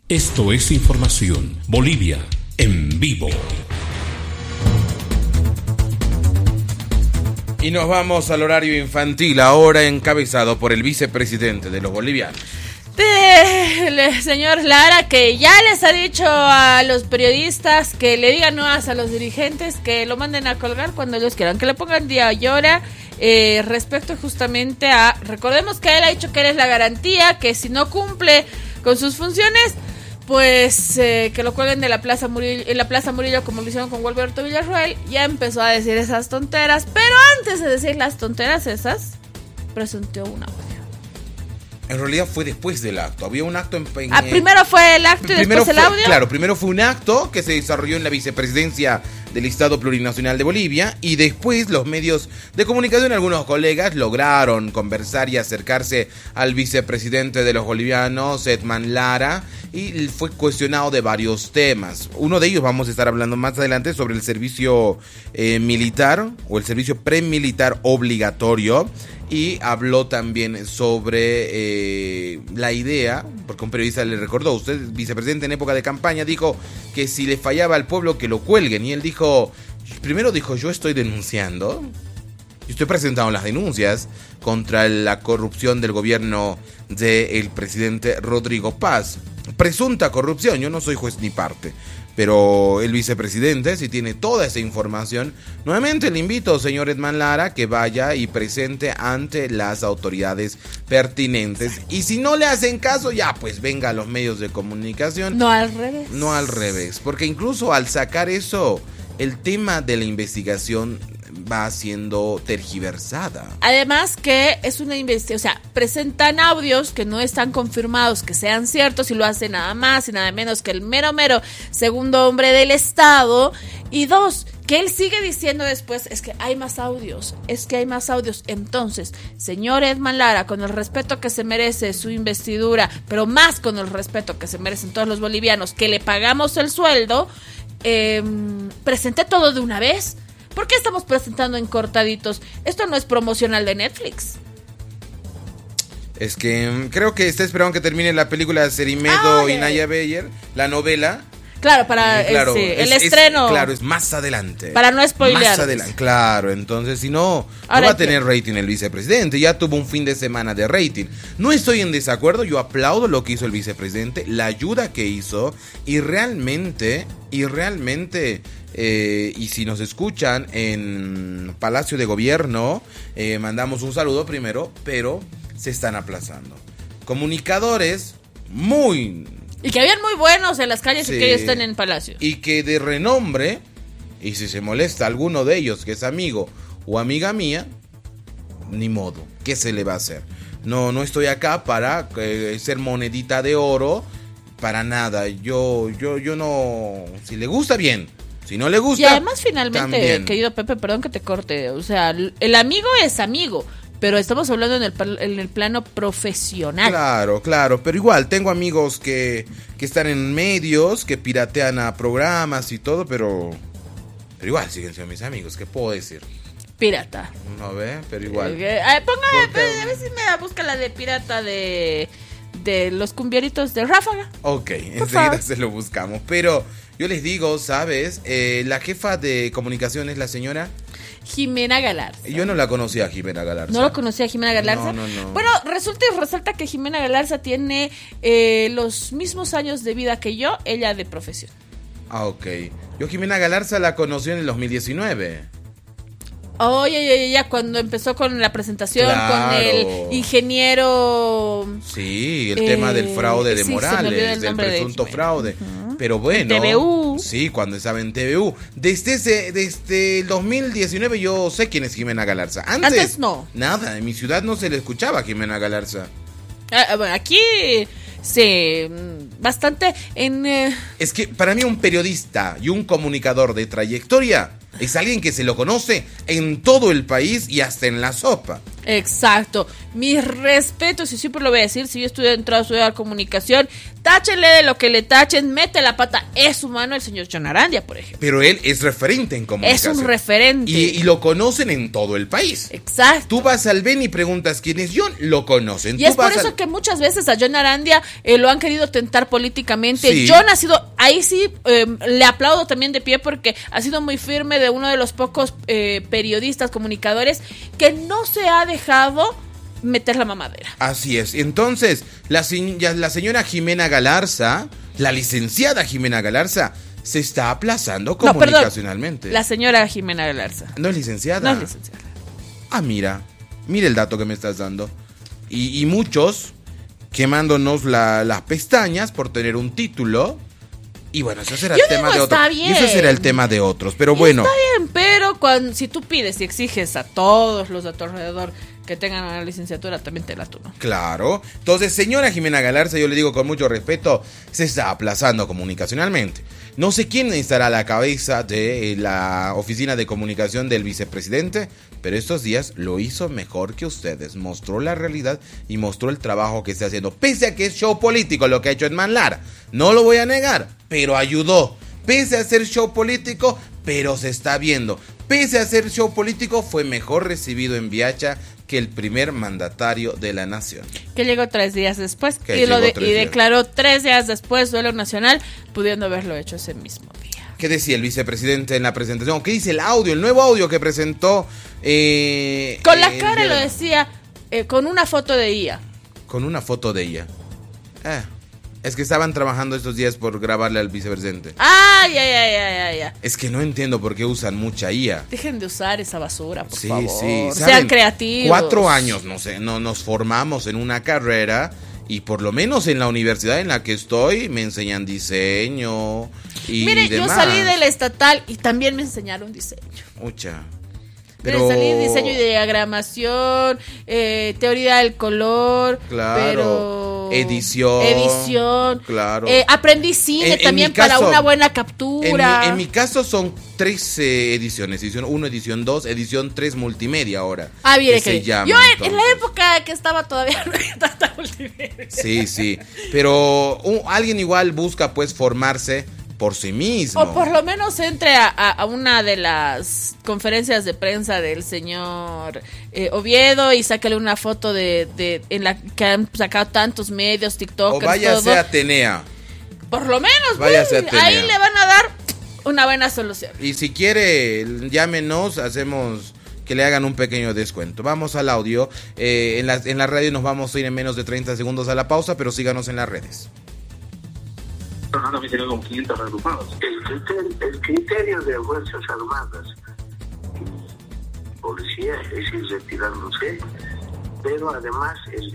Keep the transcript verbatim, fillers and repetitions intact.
Esto es Información Bolivia en vivo. Y nos vamos al horario infantil, ahora encabezado por el vicepresidente de los bolivianos. El señor Lara, que ya les ha dicho a los periodistas que le digan no a los dirigentes que lo manden a colgar cuando ellos quieran, que le pongan día y hora, eh, respecto justamente a, recordemos que él ha dicho que eres la garantía, que si no cumple con sus funciones, pues eh, que lo cuelguen de la Plaza Murillo, en la Plaza Murillo, como lo hicieron con Gualberto Villarroel. Ya empezó a decir esas tonteras, pero antes de decir las tonteras esas, presentó una audio. En realidad fue después del acto. Había un acto en... en ah, primero fue el acto y primero después fue, el audio. Claro, primero fue un acto que se desarrolló en la vicepresidencia del Estado Plurinacional de Bolivia y después los medios de comunicación, algunos colegas, lograron conversar y acercarse al vicepresidente de los bolivianos, Edman Lara, y fue cuestionado de varios temas. Uno de ellos vamos a estar hablando más adelante sobre el servicio eh, militar o el servicio premilitar obligatorio. Y habló también sobre eh, la idea, porque un periodista le recordó, usted, vicepresidente en época de campaña, dijo que si le fallaba al pueblo que lo cuelguen. Y él dijo, primero dijo, yo estoy denunciando, yo estoy presentando las denuncias contra la corrupción del gobierno del presidente Rodrigo Paz. Presunta corrupción, yo no soy juez ni parte. Pero el vicepresidente, si tiene toda esa información, nuevamente le invito, señor Edman Lara, que vaya y presente ante las autoridades pertinentes. Y si no le hacen caso, ya pues venga a los medios de comunicación. No al revés. No al revés, porque incluso al sacar eso, el tema de la investigación va siendo tergiversada. Además que es una investigación, o sea, presentan audios que no están confirmados que sean ciertos y lo hace nada más y nada menos que el mero mero segundo hombre del Estado. Y dos, que él sigue diciendo después, es que hay más audios, es que hay más audios. Entonces, señor Edman Lara, con el respeto que se merece su investidura, pero más con el respeto que se merecen todos los bolivianos, que le pagamos el sueldo, eh, presente todo de una vez. ¿Por qué estamos presentando en cortaditos? Esto no es promocional de Netflix. Es que creo que está esperando que termine la película de Serimedo ah, y Naya Beyer, la novela. Claro, para eh, claro, ese, el es, estreno. Es, claro, es más adelante. Para no spoilear. Más adelante, claro. Entonces, si no, Ahora no va a tener rating el vicepresidente. Ya tuvo un fin de semana de rating. No estoy en desacuerdo, yo aplaudo lo que hizo el vicepresidente, la ayuda que hizo. Y realmente, y realmente... Eh, y si nos escuchan en Palacio de Gobierno, eh, mandamos un saludo primero, pero se están aplazando. Comunicadores muy... Y que habían muy buenos en las calles sí, y que ellos están en Palacio. Y que de renombre, y si se molesta alguno de ellos que es amigo o amiga mía, ni modo, ¿qué se le va a hacer? No, no estoy acá para eh, ser monedita de oro, para nada. Yo, yo, yo no... Si le gusta, bien. Si no le gusta, y además finalmente, también. Querido Pepe, perdón que te corte, o sea, el amigo es amigo, pero estamos hablando en el, en el plano profesional. Claro, claro, pero igual, tengo amigos que, que están en medios, que piratean a programas y todo, pero, pero igual siguen siendo mis amigos, ¿qué puedo decir? Pirata. No ve, pero igual. Eh, eh, póngame, Porque... a ver si me da, busca la de pirata de... de los cumbieritos de Ráfaga. Ok, enseguida se lo buscamos. Pero yo les digo, ¿sabes? Eh, la jefa de comunicación es la señora Jimena Galarza. Yo no la conocía a Jimena Galarza. ¿No lo conocía a Jimena Galarza? No, no, no. Bueno, resulta y resalta que Jimena Galarza tiene eh, los mismos años de vida que yo, ella de profesión. Ah, ok. Yo Jimena Galarza la conocí en el dos mil diecinueve. Oye, ya, ya, ya, cuando empezó con la presentación, claro. Con el ingeniero... Sí, el eh, tema del fraude de sí, Morales, del presunto de fraude. Uh-huh. Pero bueno... T V U. Sí, cuando estaba en T V U. Desde, ese, desde el dos mil diecinueve yo sé quién es Jimena Galarza. Antes, Antes no. Nada, en mi ciudad no se le escuchaba a Jimena Galarza. Ah, bueno, aquí... Sí, bastante en... Eh... Es que para mí un periodista y un comunicador de trayectoria es alguien que se lo conoce en todo el país y hasta en la sopa. Exacto. Mis respetos, y siempre lo voy a decir, si yo estudié entrado a estudiar comunicación, táchenle de lo que le tachen, mete la pata, es humano el señor John Arandia, por ejemplo. Pero él es referente en comunicación. Es un referente. Y, y lo conocen en todo el país. Exacto. Tú vas al B E N y preguntas quién es John, lo conocen. Y Tú es por vas eso al... que muchas veces a John Arandia eh, lo han querido tentar políticamente. Sí. John ha sido, ahí sí, eh, le aplaudo también de pie porque ha sido muy firme, de uno de los pocos eh, periodistas, comunicadores, que no se ha dejado meter la mamadera. Así es. Entonces, la, se- la señora Jimena Galarza, la licenciada Jimena Galarza, se está aplazando No, perdón, comunicacionalmente. la señora Jimena Galarza. ¿No es licenciada? No es licenciada. Ah, mira, mira el dato que me estás dando. Y, y muchos quemándonos la- las pestañas por tener un título. Y bueno, eso será Yo el tema digo, de otros. está Y eso bien. será el tema de otros. Pero Y bueno, está bien, pero cuando, si tú pides y exiges a todos los de tu alrededor que tengan una licenciatura, también te la tú, ¿no? claro. Entonces, señora Jimena Galarza, yo le digo con mucho respeto, se está aplazando comunicacionalmente. No sé quién estará a la cabeza de la oficina de comunicación del vicepresidente, pero estos días lo hizo mejor que ustedes. Mostró la realidad y mostró el trabajo que está haciendo. Pese a que es show político lo que ha hecho Edman Lara. No lo voy a negar, pero ayudó. Pese a ser show político, pero se está viendo. Pese a ser show político, fue mejor recibido en Viacha que el primer mandatario de la nación. Que llegó tres días después Que y, lo llegó de- tres y días. declaró tres días después duelo nacional, pudiendo haberlo hecho ese mismo día. ¿Qué decía el vicepresidente en la presentación? ¿Qué dice el audio, el nuevo audio que presentó? Eh, Con la el cara lo viernes? decía, eh, con una foto de ella. Con una foto de ella. Eh, es que estaban trabajando estos días por grabarle al vicepresidente. Ay, ay, ay, ay, ay, ay. Es que no entiendo por qué usan mucha I A. Dejen de usar esa basura, por Sí, favor. sí. Sean ¿Saben? creativos. Cuatro años, no sé, no nos formamos en una carrera y por lo menos en la universidad en la que estoy me enseñan diseño y Mire, demás. yo salí de la estatal y también me enseñaron diseño. Mucha. Pero... salí diseño y diagramación, eh, teoría del color, Claro. pero... Edición. Edición. Claro. Eh, aprendí cine En- en también mi caso- para una buena En mi, captura. en mi caso son tres eh, ediciones, edición uno, edición dos, edición tres multimedia ahora. Ah, mire que que se llama, yo en, en la entonces. época que estaba todavía no había tanta multimedia. Sí, sí, pero un- alguien igual busca pues formarse por sí mismo. O por lo menos entre a, a- a una de las conferencias de prensa del señor eh, Oviedo y sácale una foto de, de en la que han sacado tantos medios, O TikTokers, váyase todo. a Atenea. Por lo menos, Váyase pues, a ahí Atenea. le van a dar una buena solución. Y si quiere, llámenos, hacemos que le hagan un pequeño descuento. Vamos al audio. Eh, en, la, en la radio nos vamos a ir en menos de treinta segundos a la pausa, pero síganos en las redes. Trabajando también tenemos como quinientos reagrupados. El criterio, el criterio de Fuerzas Armadas, policía, es ir retirándose, pero además es